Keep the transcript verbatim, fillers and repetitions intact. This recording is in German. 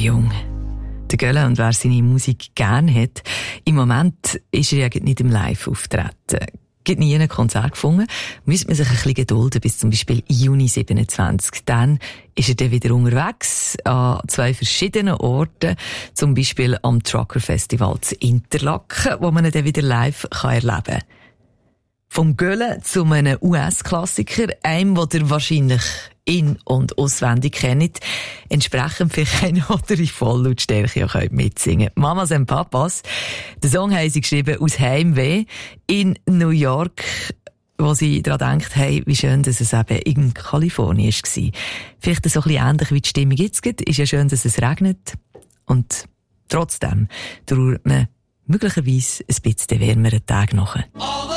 jung. Der Gölle, und wer seine Musik gerne hat, im Moment ist er ja nicht im Live-Auftreten. Gibt nie ein Konzert gefunden, müsste man sich ein bisschen gedulden bis zum Beispiel Juni siebenundzwanzig. Dann ist er dann wieder unterwegs an zwei verschiedenen Orten, zum Beispiel am Trucker Festival zu Interlaken, wo man ihn dann wieder live kann erleben kann. Vom Gölle zu einem U S-Klassiker, einem, den ihr wahrscheinlich in- und auswendig kennt, entsprechend vielleicht einen oder in Volllautstärke auch mitsingen könnt. Mamas und Papas. Den Song haben sie geschrieben aus Heimweh in New York, wo sie daran denkt, hey, wie schön, dass es eben in Kalifornien war. Vielleicht so ein bisschen ähnlich wie die Stimmung jetzt geht. Ist ja schön, dass es regnet. Und trotzdem trauert man möglicherweise ein bisschen wärmeren Tag nachher.